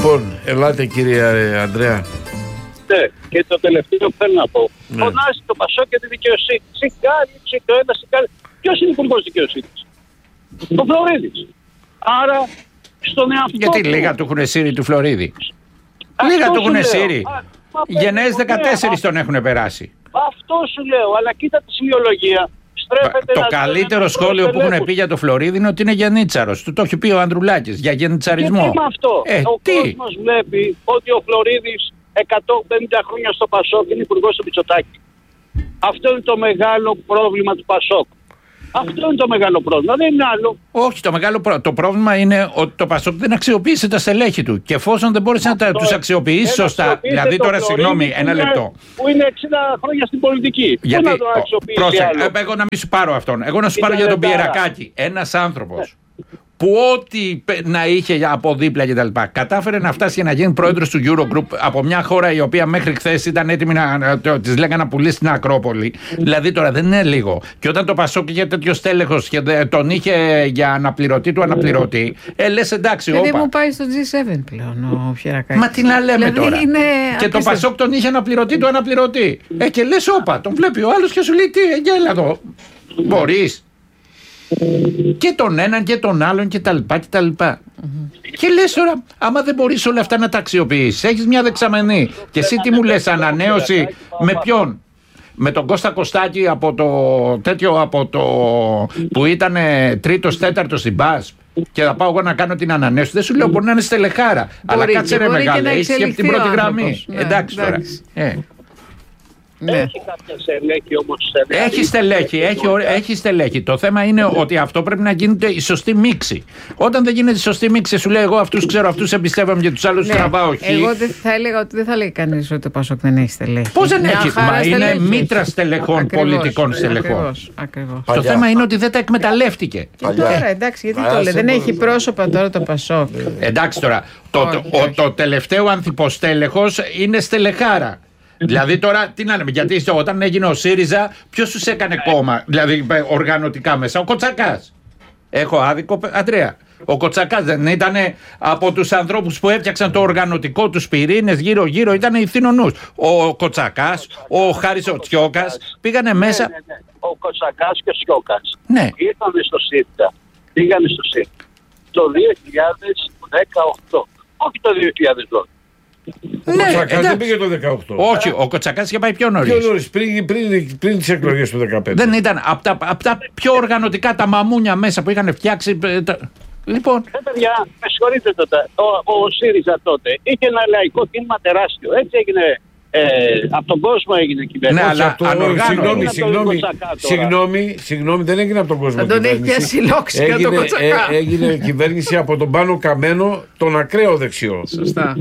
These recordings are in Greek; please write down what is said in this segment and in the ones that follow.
Λοιπόν, ελάτε κύριε Ανδρέα. Ναι, και το τελευταίο που θέλω να πω. Φωνάζει το Πασόκ για τη δικαιοσύνη. Σηκάλιψε το ένα, σηκάλιψε. Ποιος είναι υπουργός δικαιοσύνης? Ο Φλωρίδης. Άρα στον εαυτό Γιατί του. λίγα του έχουν σύρει του Φλωρίδη. Λίγα του έχουν σύρει. Γενναίες 14 τον έχουν περάσει. Αυτό σου λέω, αλλά κοίτα τη σημειολογία. Το καλύτερο σχόλιο που έχουν πει για το Φλωρίδη είναι ότι είναι γεννίτσαρος. Του το έχει πει ο Ανδρουλάκης για γεννιτσαρισμό. Και τι με αυτό. Ο κόσμος βλέπει ότι ο Φλωρίδης 150 χρόνια στο Πασόκ είναι υπουργός του Μητσοτάκη. Αυτό είναι το μεγάλο πρόβλημα του Πασόκ. Αυτό είναι το μεγάλο πρόβλημα, δεν είναι άλλο. Όχι, το πρόβλημα είναι ότι το Πασόκ δεν αξιοποίησε τα στελέχη του. Και εφόσον δεν μπόρεσε να τους αξιοποιήσει σωστά. Δηλαδή, τώρα συγγνώμη, ένα λεπτό. Που είναι 60 χρόνια στην πολιτική. Γιατί, να το αξιοποιήσει άλλο. Εγώ να μην σου πάρω αυτόν. Εγώ να σου πάρω για τον Πιερακάκη. Ένας άνθρωπος που ό,τι να είχε από δίπλα κτλ. Κατάφερε να φτάσει και να γίνει πρόεδρος του Eurogroup από μια χώρα η οποία μέχρι χθες ήταν έτοιμη να της λέγανε να πουλήσει στην Ακρόπολη. Δηλαδή τώρα δεν είναι λίγο. Και όταν το Πασόκ είχε τέτοιο στέλεχος και τον είχε για αναπληρωτή του αναπληρωτή, λες εντάξει, όπα. Δηλαδή μου πάει στο G7 πλέον ο Πιερακάκης. Μα τι να λέμε δηλαδή τώρα. Και το Πασόκ τον είχε αναπληρωτή του αναπληρωτή. Και λες όπα, τον βλέπει ο άλλος και σου λέει τι, έλα εδώ. Μπορείς. Και τον έναν και τον άλλον και τα λοιπά και τα λοιπά. Και λες τώρα, άμα δεν μπορείς όλα αυτά να τα αξιοποιήσεις, έχεις μια δεξαμενή και εσύ τι μου λες, ανανέωση με ποιον? Με τον Κώστα Κωστάκη από το που ήταν τρίτος τέταρτος στην ΠΑΣ και θα πάω εγώ να κάνω την ανανέωση. Δεν σου λέω μπορεί να είναι στελεχάρα, αλλά κάτσε ρε μεγάλε, έχεις και από την πρώτη γραμμή. Εντάξει τώρα. Ναι. Έχει κάποια στελέχη όμως. Έχει στελέχη. Το θέμα είναι ότι αυτό πρέπει να γίνεται η σωστή μίξη. Όταν δεν γίνεται η σωστή μίξη, σου λέει εγώ αυτούς ξέρω, αυτούς εμπιστεύομαι και τους άλλους τραβάω. Εγώ δεν θα έλεγα ότι δεν θα λέει κανείς ότι το Πασόκ δεν έχει στελέχη. Πώς δεν έχει? Μα είναι μήτρα στελεχών, πολιτικών στελεχών. Το θέμα είναι ότι δεν τα εκμεταλλεύτηκε. Και τώρα εντάξει, γιατί το λέει, δεν έχει πρόσωπα τώρα το Πασόκ. Εντάξει τώρα, το τελευταίο ανθιποστέλεχος είναι στελεχάρα. Δηλαδή τώρα τι να λέμε, γιατί όταν έγινε ο ΣΥΡΙΖΑ, ποιος τους έκανε κόμμα, δηλαδή οργανωτικά μέσα? Ο Κοτσακάς. Έχω άδικο, Αντρέα? Ο Κοτσακάς δεν ήταν από τους ανθρώπους που έφτιαξαν το οργανωτικό, τους πυρήνες γύρω-γύρω, ήταν ηθινονούς. Ο Κοτσακάς, ο Χάρης ο Τσιόκας πήγανε μέσα. Ναι. Ο Κοτσακάς και ο Τσιόκας ήρθαν στο ΣΥΡΙΖΑ. Πήγανε στο ΣΥΡΙΖΑ το 2018, όχι το 2012. Ο Κοτσακάς δεν πήγε το 18. Όχι, ο Κοτσακάς είχε πάει πιο νωρίς. Πιο νωρίς, πριν τις εκλογές του 15. Δεν ήταν από τα πιο οργανωτικά τα μαμούνια μέσα που είχαν φτιάξει. Λοιπόν. Παιδιά, με συγχωρείτε τότε. Ο ΣΥΡΙΖΑ τότε είχε ένα λαϊκό κίνημα τεράστιο. Έτσι έγινε. Από τον κόσμο έγινε κυβέρνηση. Ναι, αλλά συγγνώμη, δεν έγινε από τον κόσμο. Δεν τον έχει πιάσει λόξη για τον Κοτσακά. Έγινε κυβέρνηση από τον Πάνο Καμένο, τον ακραίο δεξιό. Σωστά.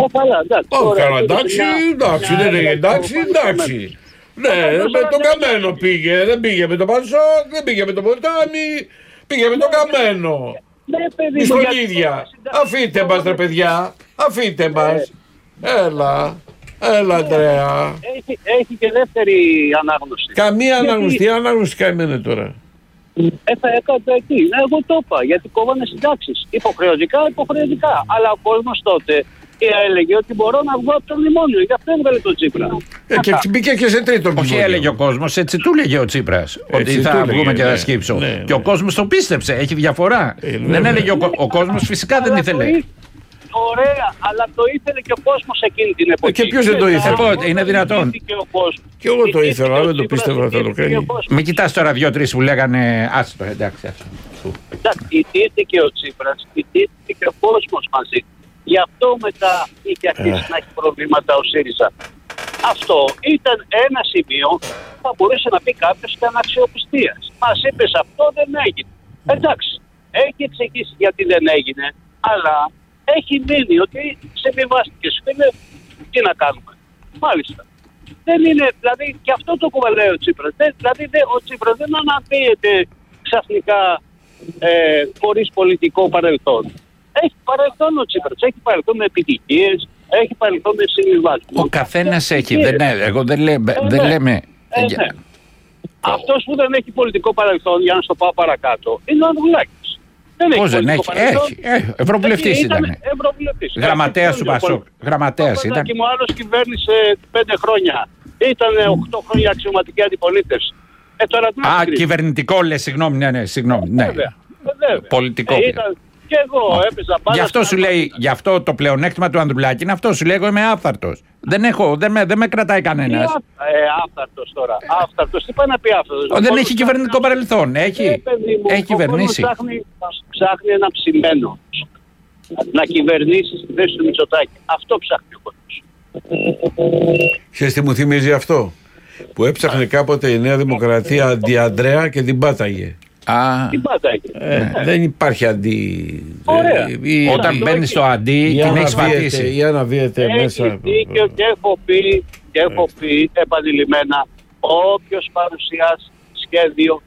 Εντάξει, δεν είναι εντάξει. Ναι, με τον Καμένο πήγε, δεν πήγε με τον Πασόκ, δεν πήγε με τον Ποτάμι, πήγε με τον Καμένο. Μισθονίδια. Αφήστε μας ρε παιδιά, αφήστε μας. Έλα, Ανδρέα. Έχει και δεύτερη ανάγνωση. Καμία ανάγνωση. Τι ανάγνωση καημένε τώρα? Θα έκανα εκεί. Εγώ το είπα. Γιατί κόβανε συντάξεις. Υποχρεωτικά. Αλλά ο κόσμος τότε έλεγε ότι μπορώ να βγω από το μνημόνιο. Γι' αυτό έβγαλε το Τσίπρα. Και μπήκε και σε τρίτο μνημόνιο. Όχι, έλεγε ο κόσμος, έτσι του έλεγε ο Τσίπρας. Ότι θα βγούμε και θα σκύψω. Και ο κόσμος το πίστεψε. Έχει διαφορά. Δεν έλεγε ο κόσμος, φυσικά δεν ήθελε. Ωραία, αλλά το ήθελε και ο κόσμος εκείνη την εποχή. Και ποιος δεν το ήθελε? Είναι δυνατόν? Και εγώ το ήθελα, αλλά δεν το πίστευα να θα το κάνει. Μην κοιτάς τώρα 2-3 που λέγανε άστο, εντάξει. Ιτήθηκε ο Τσίπρας, ιτήθηκε και ο κόσμος μαζί. Γι' αυτό μετά είχε αρχίσει να έχει προβλήματα ο ΣΥΡΙΖΑ. Αυτό ήταν ένα σημείο που θα μπορούσε να πει κάποιος ήταν αξιοπιστίας. Μας είπες αυτό, δεν έγινε. Εντάξει, έχει εξηγήσει γιατί δεν έγινε, αλλά έχει μείνει ότι συμβιβάστηκες. Τι να κάνουμε? Μάλιστα. Δεν είναι, δηλαδή, και αυτό το κουβαλάει ο Τσίπρας. Δηλαδή, ο Τσίπρας δεν αναδύεται ξαφνικά χωρίς πολιτικό παρελθόν. Έχει παρελθόν ο Τσίπρας. Έχει παρελθόν με επιτυχίες, έχει παρελθόν με συμβιβασμούς. Ο καθένας έχει. Εγώ δεν λέμε. Αυτός που δεν έχει πολιτικό παρελθόν, για να στο πάω παρακάτω, είναι ο Ανδρουλάκης. Πώς δεν έχει? Έχει. Ευρωβουλευτής ήταν. Ευρωβουλευτής. Γραμματέας του Πασόκ. Γραμματέας ήταν. Και μου άλλος κυβέρνησε 5 χρόνια. Ήταν 8 χρόνια αξιωματική αντιπολίτευση. Τώρα τι να κρίνει. Κυβερνητικό λες, συγγνώμη. Ναι. Βέβαια. Πολιτικό. Και εγώ έπαιζα μπάλα. Γι' αυτό σου λέει, γι' αυτό το πλεονέκτημα του Ανδρουλάκη είναι αυτό. Σου λέει, εγώ είμαι άφθαρτος. Δεν με κρατάει κανένας. Άφθαρτος τώρα. Άφθαρτος. Τι πάει να πει άφθαρτος? Δεν έχει κυβερνητικό παρελθόν. Έχει κυβερνήσει. Ψάχνει ένα ψημένο. Να κυβερνήσει στη θέση του Μητσοτάκη. Αυτό ψάχνει ο κόσμος. Ξέρεις τι μου θυμίζει αυτό? Που έψαχνε κάποτε η Νέα Δημοκρατία αντί-Ανδρέα και την πάταγε. Την πάταγε. Δεν υπάρχει αντί. Ωραία. Όταν μπαίνει στο αντί, την έχει πατήσει. Για να βγείτε μέσα. Έχει δίκιο και έχω πει επανειλημμένα, όποιος παρουσιάσει σχέδιο